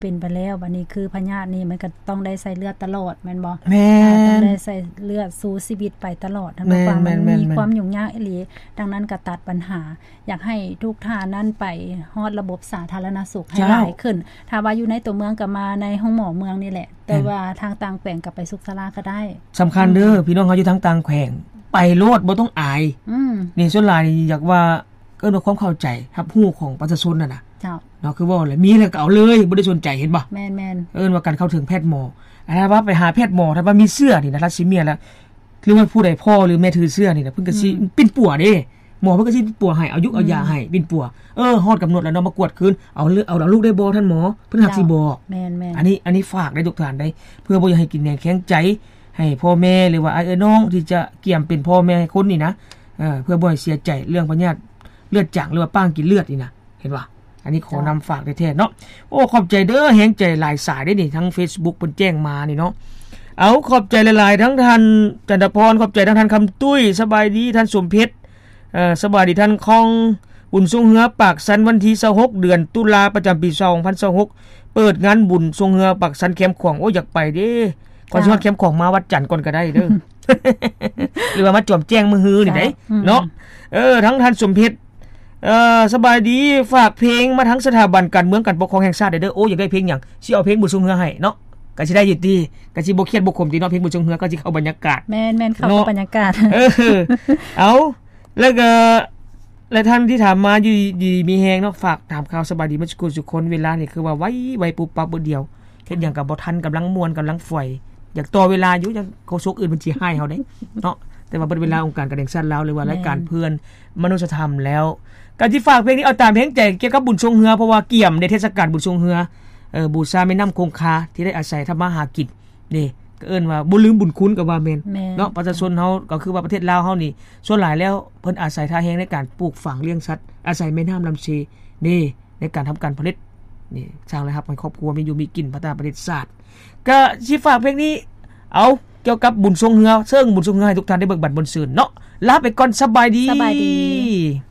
เป็นไปแล้วบัดนี้คือพยาธินี่มันก็ต้องได้ใส่เลือดตลอดแม่นบ่แม่ต้องได้ใส่เลือดสู้ชีวิตไปตลอดทั้งความมันมีความยุ่งยากอีหลีดังนั้นก็ตัดปัญหาอยากให้ทุกท่านนั้นไปฮอดระบบสาธารณสุขให้หลายขึ้นถ้าว่าอยู่ในตัวเมืองก็มาในห้องหมอเมืองนี่แหละแต่ว่าทางต่างแขวงก็ไปสุขศาลาก็ได้สำคัญเด้อพี่น้องเฮาอยู่ทางต่างแขวงไปโลดบ่ต้องอายนี่ส่วนหลายอยากว่าเอิ้นว่าความเข้าใจรับรู้ของประชาชนน่ะนะเจ้าเนาะคือว่าแหละมีแล้วก็เอาเลยบ่ได้สนใจเห็นบ่แม่นๆเอิ้นว่าการเข้าถึงแพทย์หมอถ้าว่าไปหาแพทย์หมอถ้าว่ามีเสื้อนี่นะรัสเซียแล้วหรือว่าผู้ใดพ่อหรือแม่ถือเสื้อนี่นะเพิ่นก็สิปิ้นปัวเด้หมอเพิ่นก็สิปิ้นปัวให้เอายุกเอายาให้ปิ้นปัวฮอดกำหนดแล้วเนาะมากวดคืนเอาลูกได้บ่ท่านหมอเพิ่นหักสิบอกแม่นๆอันนี้ฝากได้ทุกท่านได้เพื่อบ่อยากให้กินแหนงแข็งใจให้พ่อแม่หรือว่าน้องที่จะเกี่ยมเป็นพ่อแม่คนนี่นะเพื่อบ่ให้เสียใจเรื่องพยาธิเลือดจางหรือว่าป้างกินเลือดนี่นะเห็นบ่อันนี้ขอนำฝากแท้ๆเนาะโอ้ขอบใจเด้อแฮงใจหลายสายได้นี่ทั้ง Facebook เพิ่นแจ้งมานี่เนาะเอาขอบใจหลายๆทั้งท่านจันทพรขอบใจทั้งท่านคำตุ้ยสบายดีท่านสมเพชรสบายดีท่านคองบุญทรงเฮือปากสันวันที่26เดือนตุลาประจำปี2026เปิดงานบุญทรงเฮือปากสันแคมป์ของโอ้อยากไปเด้ก่อนสิฮอดแคมป์ของมาวัดจันทร์ก่อนก็ได้เด้อ หรือว่ามาจอมแจ้งมือฮือนี่ได้เนาะทั้งท่านสมเพชรสบายดีฝากเพลงมาทั้งสถาบันการเมืองการปกครองแห่งชาติเด้อโอ้อยากได้เพลงหยังสิเอาเพลงบุญทรงเฮือให้เนาะก็สิได้อยู่ติก็สิบ่เครียดบ่ขมติเนาะเพลงบุญทรงเฮือก็สิเข้าบรรยากาศแม่นๆเข้าบรรยากาศเอาแล้วก็และท่านที่ถามมาอยู่ดีมีแฮงเนาะฝากถามข่าวสบายดีมาทุกคนเวลานี่คือว่าไวปุ๊บปั๊บบ่เดียวเฮ็ดหยังก็บ่ทันกำลังม่วนกำลังฝอยอยากต่อเวลาอยู่จังโกซกอื่นมันสิให้เฮาเด้เนาะแต่ว่าเบิดเวลาองค์การกระเด้งสั้นแล้วหรือว่ารายการเพื่อนมนุษยธรรมแล้วการที่ฝากเพลงนี้เอาตามเพลงใจเกี่ยวกับบุญทรงเฮือเพราะว่าเกี่ยมในเทศกาลบุญทรงเฮือบูชาแม่น้ำคงคาที่ได้อาศัยทำมาหากินนี่ก็เอิ้นว่าบ่ลืมบุญคุณก็ว่าแม่นเนาะประชาชนเฮาก็คือว่าประเทศลาวเฮานี่ส่วนหลายแล้วเพิ่นอาศัยท่าแฮงในการปลูกฝังเลี้ยงสัตว์อาศัยแม่น้ำลำชีนี่ในการทำการผลิตนี่สร้างเลยครับให้ครอบครัวมีอยู่มีกินพัฒนาประเทศชาติก็สิฝากเพลงนี้เอาเกี่ยวกับบุญทรงเฮือซึ่งบุญทรงเฮือให้ทุกท่านได้เบิกบานบนซื่นเนาะลาไปก่อนสบายดี